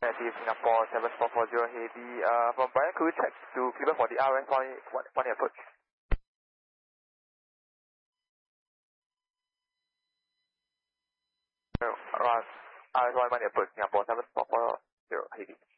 Native Singapore 7440 Heavy. From Brian, could you check to Cleveland for the RS 1 approach? Around RS 1 approach, Singapore 7440 Heavy.